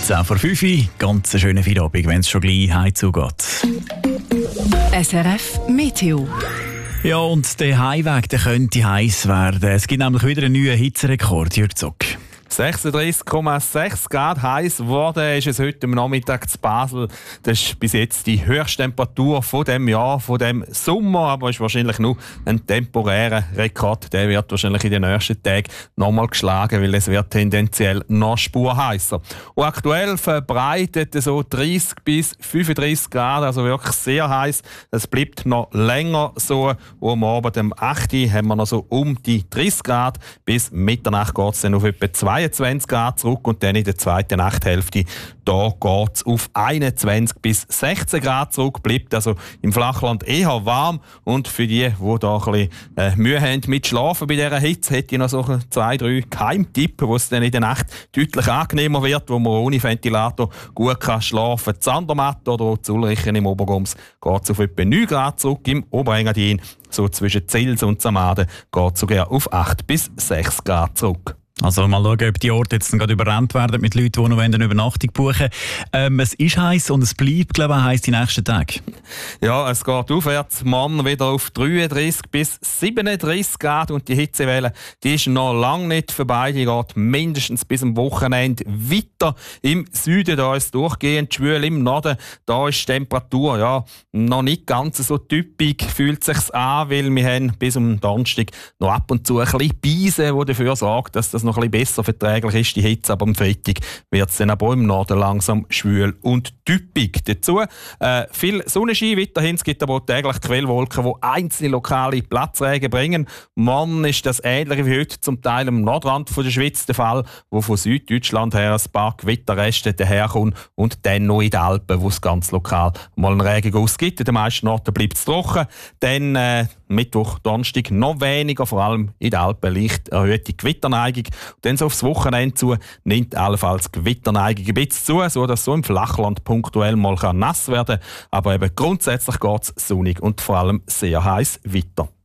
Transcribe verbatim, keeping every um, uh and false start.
zehn vor fünf Uhr, ganz einen schönen Feierabend, wenn es schon gleich heim zugeht. S R F Meteo. Ja, und der Heimweg der könnte heiß werden. Es gibt nämlich wieder einen neuen Hitzerekord, Jürg Zock. sechsunddreißig Komma sechs Grad heiß geworden ist es heute am Nachmittag zu Basel. Das ist bis jetzt die höchste Temperatur von dem Jahr, von dem Sommer, aber ist wahrscheinlich nur ein temporärer Rekord. Der wird wahrscheinlich in den nächsten Tagen nochmal geschlagen, weil es wird tendenziell noch spurheißer. Und aktuell verbreitet so dreißig bis fünfunddreißig Grad, also wirklich sehr heiß. Es bleibt noch länger so. Und am Abend um acht Uhr haben wir noch so um die dreißig Grad. Bis Mitternacht geht es dann auf etwa zweiundzwanzig Grad zurück und dann in der zweiten Nachthälfte da geht es auf einundzwanzig bis sechzehn Grad zurück. Bleibt also im Flachland eher warm. Und für die, die da ein bisschen äh, Mühe haben mit Schlafen bei dieser Hitze, hätte ich noch so zwei, drei Geheimtipps, wo es dann in der Nacht deutlich angenehmer wird, wo man ohne Ventilator gut kann schlafen kann. Zandermatt oder zu Ulrichen im Obergums geht es auf etwa neun Grad zurück. Im Oberengadin, so zwischen Zils und Samaden, geht es sogar auf acht bis sechs Grad zurück. Also mal schauen, ob die Orte jetzt gerade überrannt werden mit Leuten, die noch eine Übernachtung buchen. Ähm, es ist heiß und es bleibt, glaube ich, heiß die nächsten Tage. Ja, es geht aufwärts, morgen wieder auf dreiunddreißig bis siebenunddreißig Grad und die Hitzewelle, die ist noch lange nicht vorbei. Die geht mindestens bis am Wochenende weiter. Im Süden da ist es durchgehend schwül, im Norden da ist die Temperatur ja noch nicht ganz so typisch, fühlt es sich an, weil wir haben bis am Donnerstag noch ab und zu ein bisschen Beise, die dafür sorgt, dass das noch ein bisschen besser verträglich ist, die Hitze. Aber am Freitag wird es dann aber im Norden langsam schwül und typisch. Dazu äh, viel Sonnenschein weiterhin. Es gibt aber auch täglich Quellwolken, die einzelne lokale Platzregen bringen. Morgen ist das ähnlich wie heute zum Teil am Nordrand von der Schweiz der Fall, wo von Süddeutschland her ein paar Gewitterreste daherkommen und dann noch in den Alpen, wo es ganz lokal mal einen Regenguss gibt. In den meisten Orten bleibt es trocken. Dann äh, Mittwoch, Donnerstag noch weniger, vor allem in den Alpen leicht erhöhte Gewitterneigung. Und dann so aufs Wochenende zu nimmt allenfalls Gewitterneigung ein bisschen zu, sodass so im Flachland punktuell mal nass werden kann. Aber eben grundsätzlich geht es sonnig und vor allem sehr heiß weiter.